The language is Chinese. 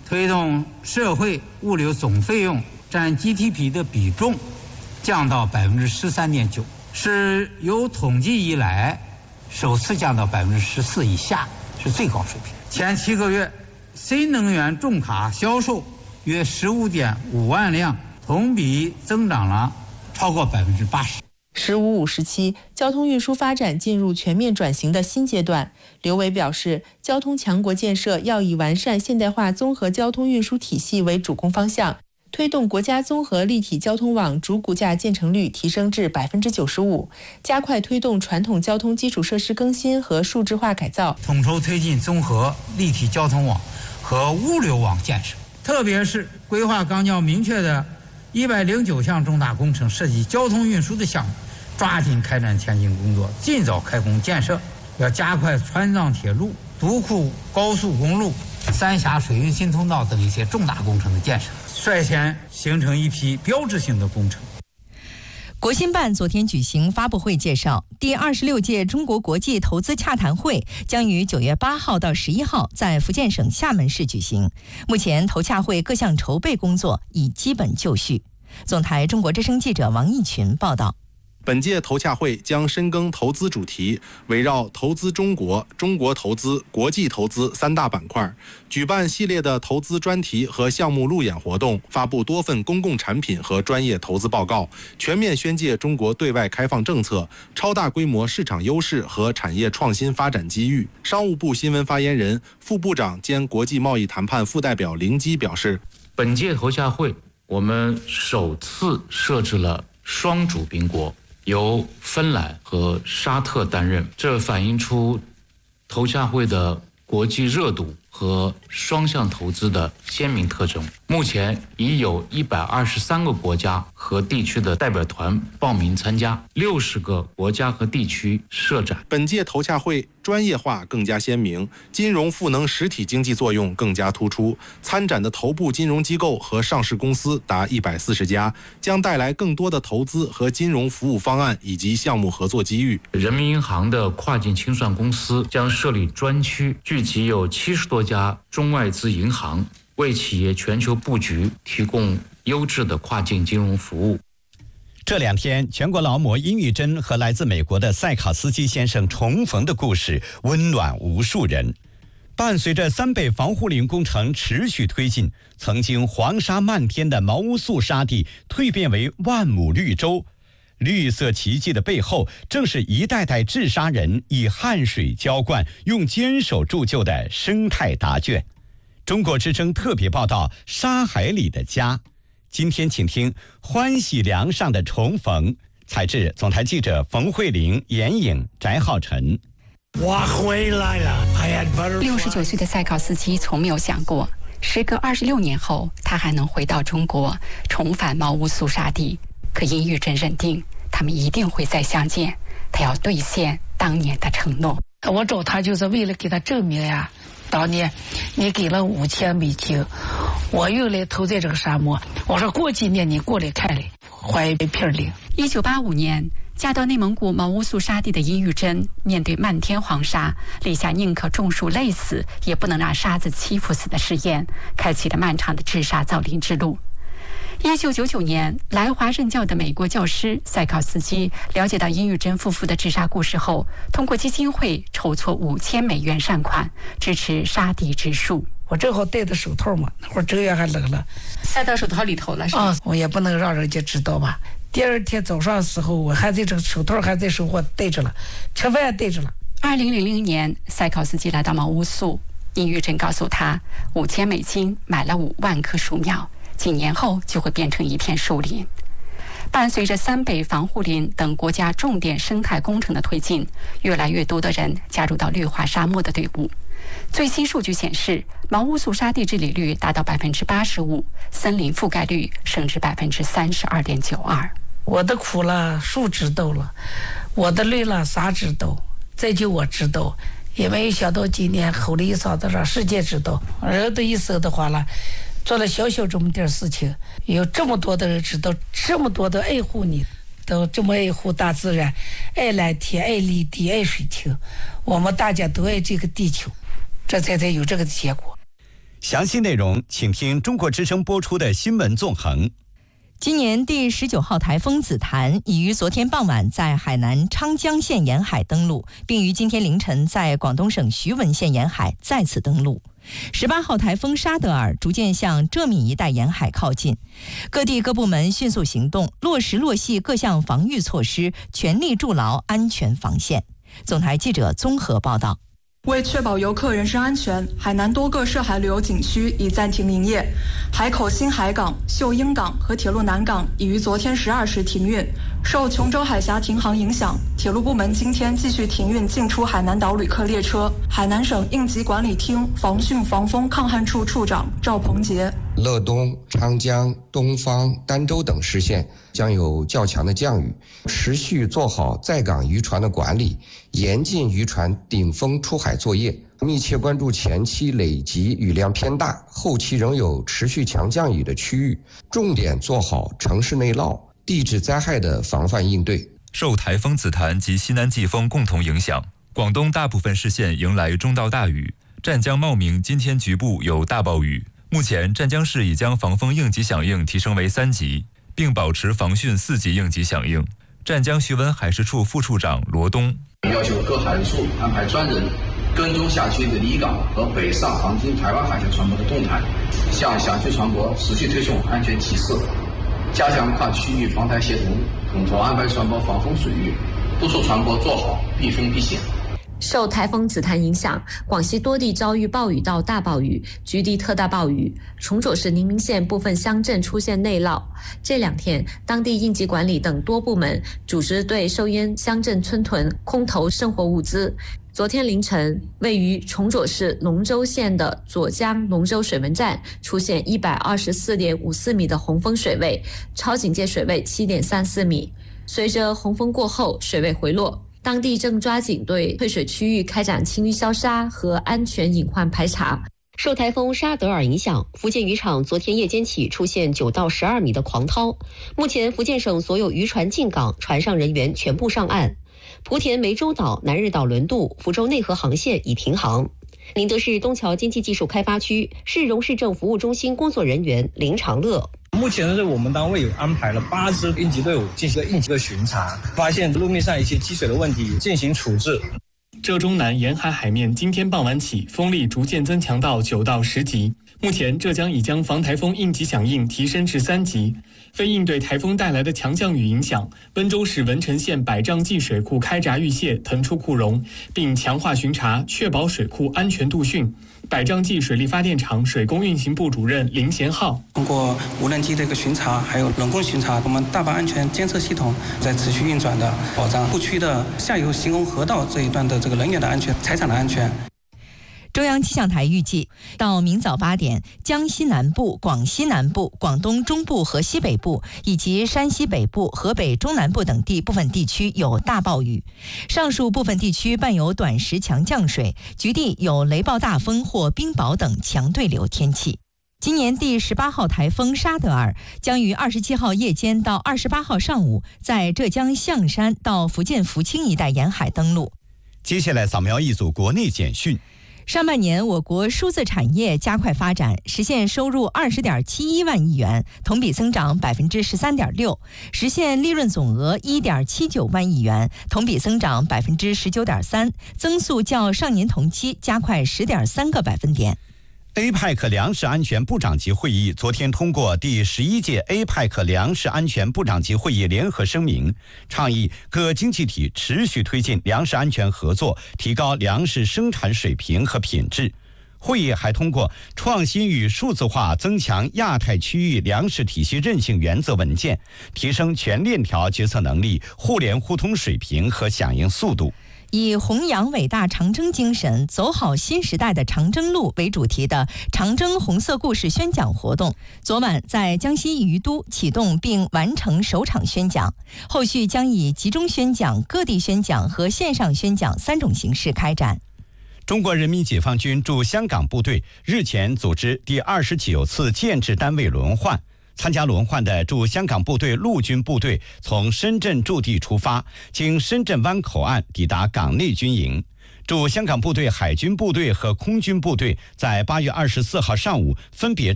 推动社会物流总费用占 GDP 的比重降到13.9%，是有统计以来首次降到14%以下，是最高水平。前7个月，新能源重卡销售约15.5万辆，同比增长了超过80%。 15-5时期，交通运输发展进入全面转型的新阶段。刘伟表示，交通强国建设要以完善现代化综合交通运输体系为主攻方向，推动国家综合立体交通网主骨架建成率提升至95%，加快推动传统交通基础设施更新和数字化改造， 统筹推进综合立体交通网和物流网建设，特别是规划纲要明确的109项重大工程涉及交通运输的项目，抓紧开展前期工作，尽早开工建设。要加快川藏铁路、独库高速公路、三峡水运新通道等一些重大工程的建设，率先形成一批标志性的工程。 国新办昨天举行发布会介绍，第26届中国国际投资洽谈会将于9月8号到11号在福建省厦门市举行。目前投洽会各项筹备工作已基本就绪。总台中国之声记者王义群报道。 本届投洽会将深耕投资主题，围绕投资中国、中国投资、国际投资3大板块，举办系列的投资专题和项目路演活动，发布多份公共产品和专业投资报告，全面宣介中国对外开放政策、超大规模市场优势和产业创新发展机遇。商务部新闻发言人、副部长兼国际贸易谈判副代表林基表示， 本届投洽会我们首次设置了双主宾国，由芬兰和沙特担任，这反映出投洽会的国际热度和双向投资的鲜明特征。目前已有123个国家和地区的代表团报名参加，60个国家和地区设展。 本届投洽会专业化更加鲜明，金融赋能实体经济作用更加突出。参展的头部金融机构和上市公司达140家，将带来更多的投资和金融服务方案以及项目合作机遇。 人民银行的跨境清算公司将设立专区，聚集有70多家中外资银行，为企业全球布局提供优质的跨境金融服务。 这2天，全国劳模殷玉珍和来自美国的塞考斯基先生重逢的故事温暖无数人。伴随着三北防护林工程持续推进，曾经黄沙漫天的茅屋宿沙地蜕变为万亩绿洲。绿色奇迹的背后，正是一代代治沙人以汗水浇灌、用坚守铸就的生态答卷。中国之声特别报道：沙海里的家。今天请听欢喜梁上的重逢，采制总台记者冯慧玲、严颖、翟浩晨。 我回来了。 69岁的塞考斯基从没有想过，时隔26年后，他还能回到中国，重返茅屋宿沙地。可殷玉珍认定，他们一定会再相见，他要兑现当年的承诺。 我找他就是为了给他证明呀，当年你给了5000美金，我又来投在这个沙漠。我说过几年你过来看来，怀一片领。 1985年嫁到内蒙古茅屋宿沙地的殷玉珍，面对漫天黄沙，立下宁可种树累死，也不能让沙子欺负死的誓言，开启了漫长的治沙造林之路。1999年，来华任教的美国教师塞考斯基了解到殷玉珍夫妇的治沙故事后，通过基金会筹措5000美元善款，支持沙地植树。 我正好戴的手套嘛，那会儿正月还冷了， 塞到手套里头了是吧？ 我也不能让人家知道吧。第二天早上的时候，我还在这个手套还在手我戴着了，吃饭也戴着了。 2000年，塞考斯基来到茅屋宿，殷玉珍告诉他，5000美金买了5万棵树苗。几年后就会变成一片树林。伴随着三北防护林等国家重点生态工程的推进，越来越多的人加入到绿化沙漠的队伍。最新数据显示，茅屋宿沙地治理率达到85%，森林覆盖率升至32.92%。 我的苦了，树知道了；我的累了，啥知道？再就我知道。也没有想到今年吼了一嗓子，让世界知道。人的一生的话了，做了小小这么点事情，有这么多的人知道，这么多的爱护你，都这么爱护大自然，爱蓝天，爱绿地，爱水情，我们大家都爱这个地球，这才有这个结果。 详细内容请听中国之声播出的新闻纵横。 今年第19号台风紫檀已于昨天傍晚在海南昌江县沿海登陆，并于今天凌晨在广东省徐闻县沿海再次登陆。18号台风沙德尔逐渐向浙闽一带沿海靠近，各地各部门迅速行动，落实落细各项防御措施，全力筑牢安全防线。总台记者综合报道。 为确保游客人身安全，海南多个涉海旅游景区已暂停营业，海口新海港、秀英港和铁路南港已于昨天12时停运。受琼州海峡停航影响，铁路部门今天继续停运进出海南岛旅客列车。海南省应急管理厅防汛防风抗旱处处长赵鹏杰： 乐东、昌江、东方、儋州等市县将有较强的降雨，持续做好在港渔船的管理，严禁渔船顶风出海作业，密切关注前期累积雨量偏大、后期仍有持续强降雨的区域，重点做好城市内涝、地质灾害的防范应对。 受台风紫檀及西南季风共同影响，广东大部分市县迎来中到大雨，湛江茂名今天局部有大暴雨。目前湛江市已将防风应急响应提升为3级，并保持防汛4级应急响应。湛江徐闻海事处副处长罗东要求各海事处安排专人跟踪辖区的离港和北上航经台湾海峡船舶的动态，向辖区船舶持续推送安全提示，加强跨区域防台协同，统筹安排船舶防风水域，督促船舶做好避风避险。 受台风紫檀影响，广西多地遭遇暴雨到大暴雨，局地特大暴雨。崇左市宁明县部分乡镇出现内涝。这2天，当地应急管理等多部门组织对受淹乡镇村屯空投生活物资。昨天凌晨，位于崇左市龙州县的左江龙州水文站出现124.54米的洪峰水位，超警戒水位7.34米。随着洪峰过后，水位回落。当地正抓紧对退水区域开展清淤消杀和安全隐患排查。 受台风沙德尔影响，福建渔场昨天夜间起出现9到12米的狂涛。目前，福建省所有渔船进港，船上人员全部上岸。莆田湄洲岛、南日岛轮渡、福州内河航线已停航。宁德市东桥经济技术开发区市容市政服务中心工作人员林长乐。 目前呢，我们单位有安排了8支应急队伍进行应急的巡查，发现路面上一些积水的问题进行处置。 浙中南沿海海面今天傍晚起风力逐渐增强到9到10级，目前浙江已将防台风应急响应提升至3级。为应对台风带来的强降雨影响，温州市文成县百丈季水库开闸预泄腾出库容，并强化巡查，确保水库安全度汛。百丈季水利发电厂水工运行部主任林贤浩： 通过无人机的一个巡查，还有人工巡查，我们大坝安全监测系统在持续运转的，保障库区的下游行洪河道这一段的这个人员的安全、财产的安全。 中央气象台预计，到明早8点，江西南部、广西南部、广东中部和西北部，以及山西北部、河北中南部等地部分地区有大暴雨，上述部分地区伴有短时强降水，局地有雷暴大风或冰雹等强对流天气。今年第18号台风沙德尔将于27号夜间到28号上午在浙江象山到福建福清一带沿海登陆。 接下来扫描一组国内简讯。 上半年，我国数字产业加快发展，实现收入20.71万亿元，同比增长13.6%，实现利润总额1.79万亿元，同比增长19.3%，增速较上年同期加快10.3个百分点。 APEC 粮食安全部长级会议昨天通过第11届 APEC 粮食安全部长级会议联合声明，倡议各经济体持续推进粮食安全合作，提高粮食生产水平和品质。会议还通过创新与数字化增强亚太区域粮食体系韧性原则文件，提升全链条决策能力、互联互通水平和响应速度。 以弘扬伟大长征精神，走好新时代的长征路为主题的长征红色故事宣讲活动，昨晚在江西于都启动并完成首场宣讲，后续将以集中宣讲、各地宣讲和线上宣讲3种形式开展。 中国人民解放军驻香港部队日前组织第29次建制单位轮换。参加轮换的驻香港部队陆军部队从深圳驻地出发，经深圳湾口岸抵达港内军营。 驻香港部队、海军部队和空军部队在8月24号上午分别